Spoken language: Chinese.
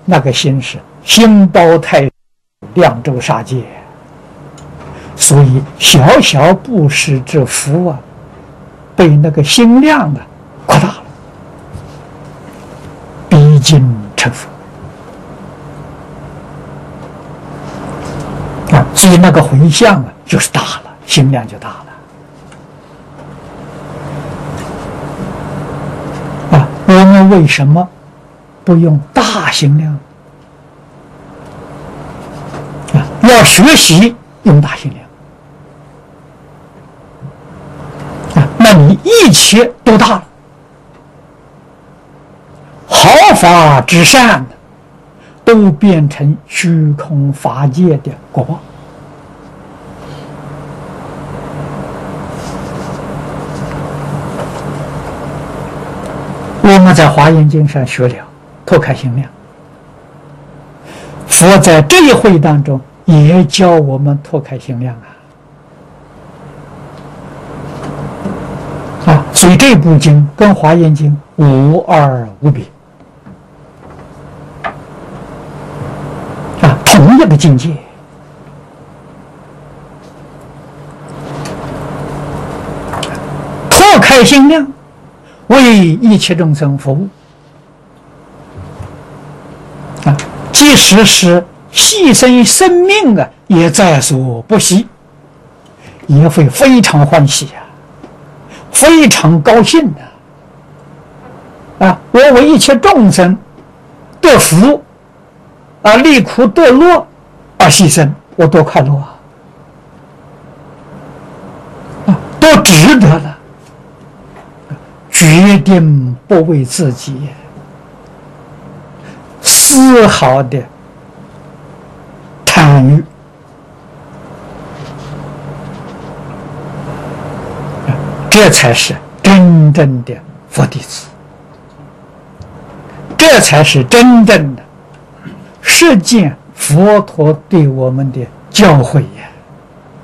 那个心是心包太量周杀戒，所以小小布施之福啊，被那个心量啊扩大了，逼近成佛啊，所以那个回向啊就是大了，心量就大了啊。我们为什么不用大心量啊？要学习用大心量啊，那你一切都大了，毫发之善都变成虚空法界的果报。我们在华严经上学了拓开心量，佛在这一会当中也教我们拓开心量啊！所以这部经跟华严经无二无别啊，同样的境界。拓开心量，为一切众生服务啊！即使是牺牲生命啊，也在所不惜，也会非常欢喜啊，非常高兴啊！我为一切众生得福啊，离苦得乐而牺牲，我多快乐啊！多值得了。决定不为自己丝毫的贪欲，这才是真正的佛弟子，这才是真正的实践佛陀对我们的教诲呀。